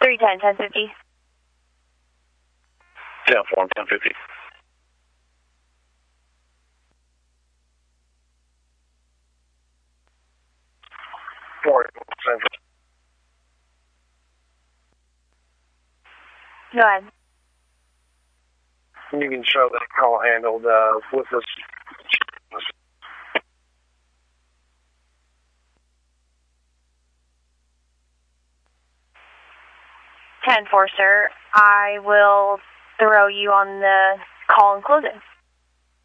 310, 1050. 10-4, 1050. Go ahead. You can show that call handled with this. 10-4, sir. I will throw you on the call and close it.